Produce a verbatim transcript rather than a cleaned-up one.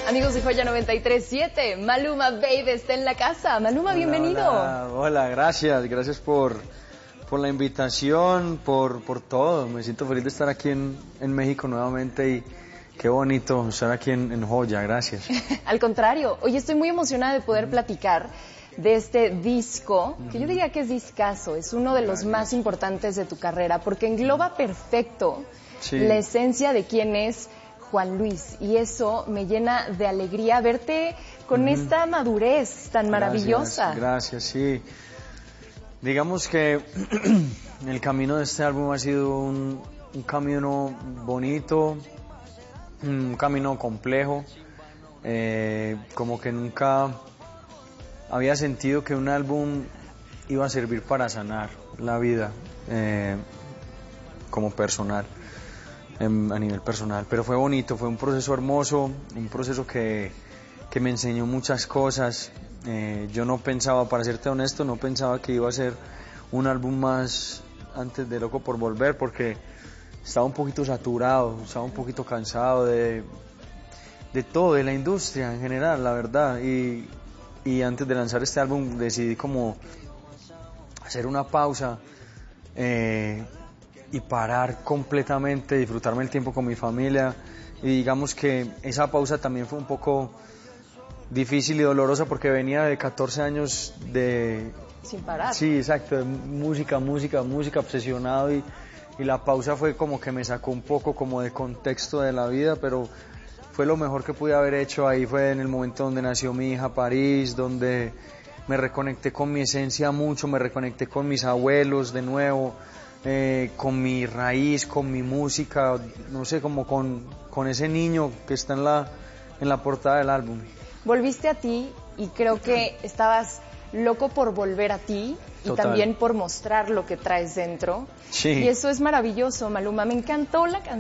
Amigos de Joya noventa y tres punto siete, Maluma Baby está en la casa. Maluma, hola, bienvenido. Hola, hola, gracias, gracias por, por la invitación, por, por todo. Me siento feliz de estar aquí en, en México nuevamente y qué bonito estar aquí en, en Joya, gracias. Al contrario, hoy estoy muy emocionada de poder mm. platicar de este disco, mm. que yo diría que es discazo, es uno de los gracias. más importantes de tu carrera, porque engloba perfecto sí. la esencia de quién es Juan Luis, y eso me llena de alegría verte con mm. esta madurez tan maravillosa. Gracias, gracias, sí. Digamos que el camino de este álbum ha sido un, un camino bonito, un camino complejo, eh, como que nunca había sentido que un álbum iba a servir para sanar la vida eh, como personal. En, a nivel personal, pero fue bonito, fue un proceso hermoso, un proceso que, que me enseñó muchas cosas. Eh, yo no pensaba, para serte honesto, no pensaba que iba a ser un álbum más antes de Loco por Volver, porque estaba un poquito saturado, estaba un poquito cansado de, de todo, de la industria en general, la verdad, y, y antes de lanzar este álbum decidí como hacer una pausa, eh, y parar completamente, disfrutarme el tiempo con mi familia, y digamos que esa pausa también fue un poco difícil y dolorosa porque venía de catorce años de... Sin parar. Sí, exacto, de música, música, música, obsesionado, y, y la pausa fue como que me sacó un poco como de contexto de la vida, pero fue lo mejor que pude haber hecho. Ahí fue en el momento donde nació mi hija París, donde me reconecté con mi esencia mucho, me reconecté con mis abuelos de nuevo, Eh, con mi raíz, con mi música, no sé, como con, con ese niño que está en la, en la portada del álbum. Volviste a ti y creo que estabas loco por volver a ti y Total. también por mostrar lo que traes dentro. Sí. Y eso es maravilloso, Maluma. Me encantó la canción.